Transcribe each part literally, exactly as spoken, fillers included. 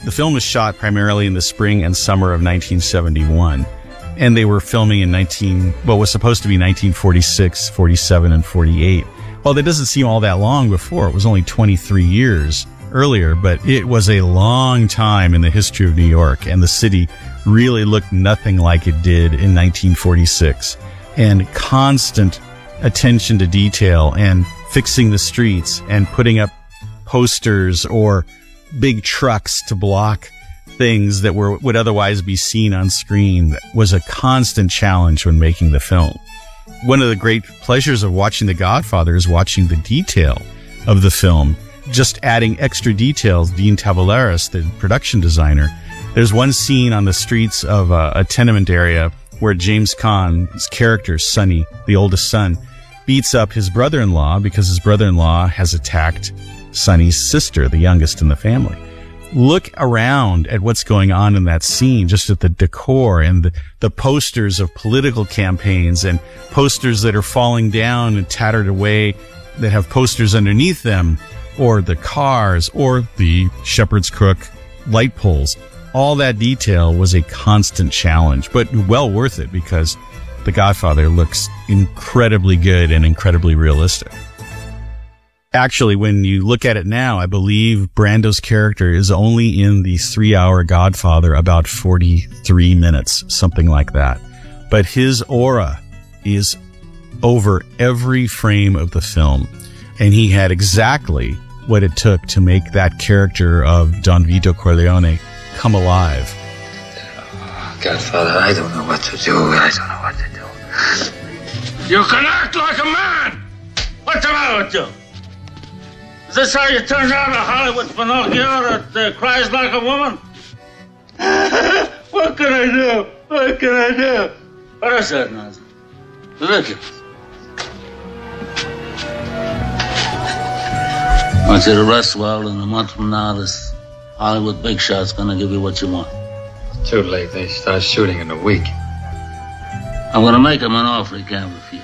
The film was shot primarily in the spring and summer of nineteen seventy-one, and they were filming in nineteen what was supposed to be nineteen forty-six, forty-seven, and forty-eight. Well, that doesn't seem all that long before. It was only twenty-three years earlier, but it was a long time in the history of New York, and the city really looked nothing like it did in nineteen forty-six. And constant attention to detail and fixing the streets and putting up posters or big trucks to block things that were would otherwise be seen on screen was a constant challenge when making the film. One of the great pleasures of watching The Godfather is watching the detail of the film, just adding extra details. Dean Tavoularis, the production designer, there's one scene on the streets of a, a tenement area where James Caan's character, Sonny, the oldest son, beats up his brother-in-law because his brother-in-law has attacked Sonny's sister, the youngest in the family. Look around at what's going on in that scene, just at the decor and the, the posters of political campaigns and posters that are falling down and tattered away that have posters underneath them, or the cars, or the Shepherd's Crook light poles. All that detail was a constant challenge, but well worth it because The Godfather looks incredibly good and incredibly realistic. Actually, when you look at it now, I believe Brando's character is only in the three-hour Godfather about forty-three minutes, something like that. But his aura is over every frame of the film, and he had exactly what it took to make that character of Don Vito Corleone come alive. Oh, Godfather, I don't know what to do. I don't know what to do. You can act like a man! What's the matter with you? Is this how you turn out a Hollywood Pinocchio that uh, cries like a woman? What can I do? What can I do? What is that nonsense? Ridiculous. I want you to rest well, and a month from now, this Hollywood big shot's gonna give you what you want. It's too late. They start shooting in a week. I'm gonna make him an offer he can't refuse.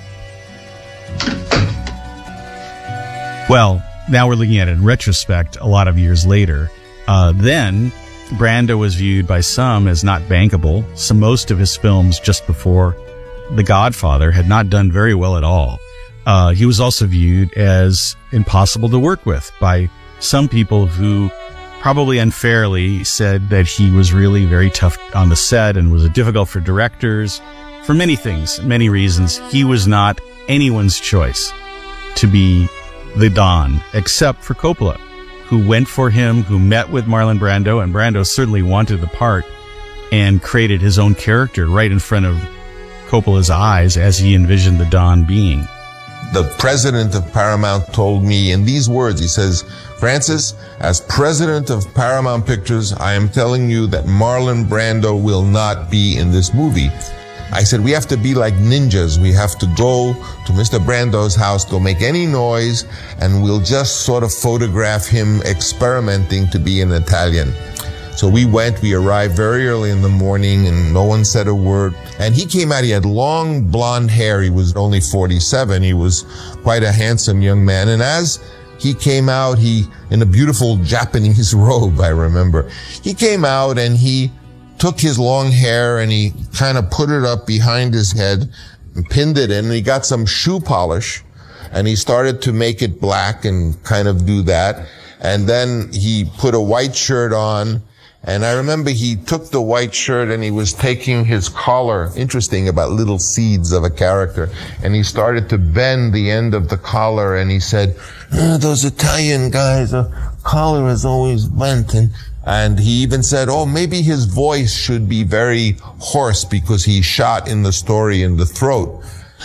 Well, now we're looking at it in retrospect a lot of years later. Uh, then, Brando was viewed by some as not bankable. So most of his films just before The Godfather had not done very well at all. Uh, he was also viewed as impossible to work with by some people who probably unfairly said that he was really very tough on the set and was difficult for directors. For many things, many reasons, he was not anyone's choice to be the Don, except for Coppola, who went for him, who met with Marlon Brando, and Brando certainly wanted the part and created his own character right in front of Coppola's eyes as he envisioned the Don being. The president of Paramount told me in these words, he says, Francis, as president of Paramount Pictures, I am telling you that Marlon Brando will not be in this movie. I said, we have to be like ninjas. We have to go to Mister Brando's house, don't make any noise, and we'll just sort of photograph him experimenting to be an Italian. So we went, we arrived very early in the morning, and no one said a word. And he came out, he had long blonde hair. He was only forty-seven. He was quite a handsome young man. And as he came out, he, in a beautiful Japanese robe, I remember, he came out and he took his long hair and he kind of put it up behind his head and pinned it in, and he got some shoe polish and he started to make it black and kind of do that. And then he put a white shirt on, and I remember he took the white shirt and he was taking his collar, interesting about little seeds of a character, and he started to bend the end of the collar, and he said, oh, those Italian guys, the collar is always bent. And And he even said, oh, maybe his voice should be very hoarse because he shot in the story in the throat.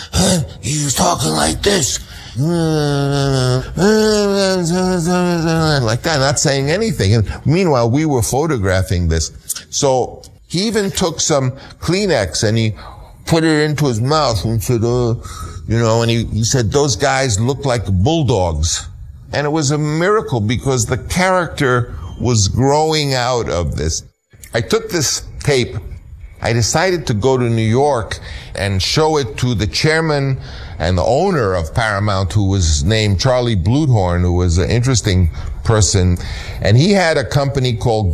He was talking like this. Like that, not saying anything. And meanwhile, we were photographing this. So he even took some Kleenex and he put it into his mouth and said, uh, you know, and he, he said, those guys look like bulldogs. And it was a miracle because the character was growing out of this. I took this tape. I decided to go to New York and show it to the chairman and the owner of Paramount, who was named Charlie Bluthorn, who was an interesting person. And he had a company called